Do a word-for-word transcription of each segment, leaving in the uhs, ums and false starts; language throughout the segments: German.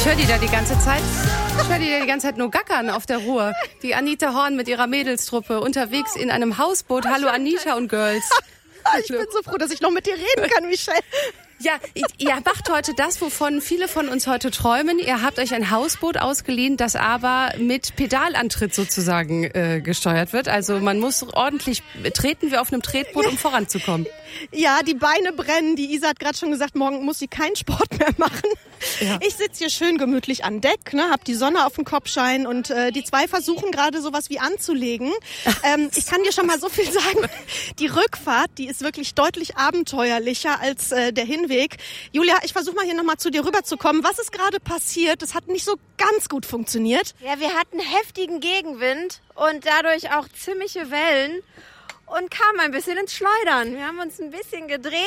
Ich höre die da die ganze Zeit. Ich höre die da die ganze Zeit nur gackern auf der Ruhr. Die Anita Horn mit ihrer Mädelstruppe unterwegs in einem Hausboot. Hallo Anita und Girls. Ich bin so froh, dass ich noch mit dir reden kann, Michelle. Ja, ihr macht heute das, wovon viele von uns heute träumen. Ihr habt euch ein Hausboot ausgeliehen, das aber mit Pedalantritt sozusagen äh, gesteuert wird. Also man muss ordentlich treten wie auf einem Tretboot, um voranzukommen. Ja, die Beine brennen. Die Isa hat gerade schon gesagt, morgen muss sie keinen Sport mehr machen. Ja. Ich sitze hier schön gemütlich an Deck, ne, hab die Sonne auf dem Kopf scheinen und äh, die zwei versuchen gerade sowas wie anzulegen. Ähm, ich kann dir schon mal so viel sagen. Die Rückfahrt, die ist wirklich deutlich abenteuerlicher als äh, der Hinweg. Julia, ich versuche mal hier nochmal zu dir rüberzukommen. Was ist gerade passiert? Das hat nicht so ganz gut funktioniert. Ja, wir hatten heftigen Gegenwind und dadurch auch ziemliche Wellen und kamen ein bisschen ins Schleudern. Wir haben uns ein bisschen gedreht.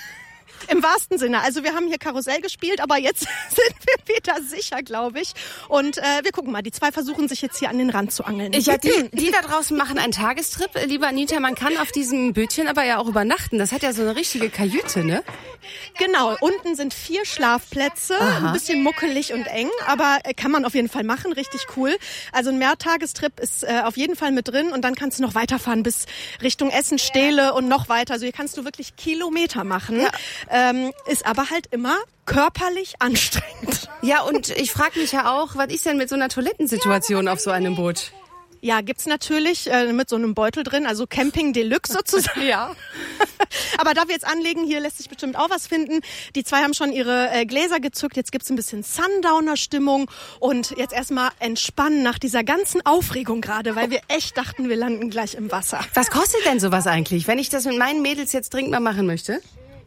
Im wahrsten Sinne. Also wir haben hier Karussell gespielt, aber jetzt sind wir wieder sicher, glaube ich. Und äh, wir gucken mal, die zwei versuchen sich jetzt hier an den Rand zu angeln. Ja, die, die da draußen machen einen Tagestrip. Liebe Anita, man kann auf diesem Bötchen aber ja auch übernachten. Das hat ja so eine richtige Kajüte, ne? Genau, unten sind vier Schlafplätze, Aha. ein bisschen muckelig und eng, aber äh, kann man auf jeden Fall machen, richtig cool. Also ein Mehrtagestrip ist äh, auf jeden Fall mit drin und dann kannst du noch weiterfahren bis Richtung Essen, Stele und noch weiter. Also hier kannst du wirklich Kilometer machen. Ja. Ähm, ist aber halt immer körperlich anstrengend. Ja, und ich frage mich ja auch, was ist denn mit so einer Toilettensituation auf so einem Boot? Ja, gibt's natürlich äh, mit so einem Beutel drin, also Camping Deluxe sozusagen. Ja. Aber da wir jetzt anlegen, hier lässt sich bestimmt auch was finden. Die zwei haben schon ihre äh, Gläser gezückt, jetzt gibt's ein bisschen Sundowner-Stimmung und jetzt erstmal entspannen nach dieser ganzen Aufregung gerade, weil wir echt dachten, wir landen gleich im Wasser. Was kostet denn sowas eigentlich, wenn ich das mit meinen Mädels jetzt dringend mal machen möchte?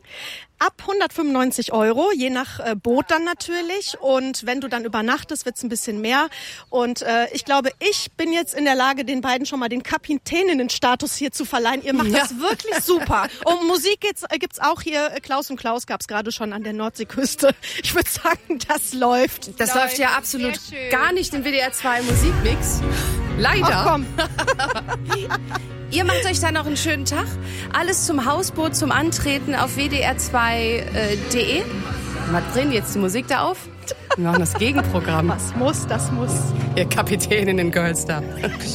Ab hundertfünfundneunzig Euro, je nach äh, Boot dann natürlich. Und wenn du dann übernachtest, wird's ein bisschen mehr. Und äh, ich glaube, ich bin jetzt in der Lage, den beiden schon mal den Kapitäninnenstatus hier zu verleihen. Ihr macht ja. das wirklich super. Und Musik gibt's, äh, gibt's auch hier. Klaus und Klaus gab's gerade schon an der Nordseeküste. Ich würde sagen, das läuft. Das läuft, läuft ja absolut gar nicht im W D R zwei Musikmix. Leider. Ach, komm. Ihr macht euch dann noch einen schönen Tag. Alles zum Hausboot, zum Antreten auf w d r zwei punkt d e. Was drehen jetzt die Musik da auf? Wir machen das Gegenprogramm. Was muss, das muss. Ihr Kapitäninnen-Girls da.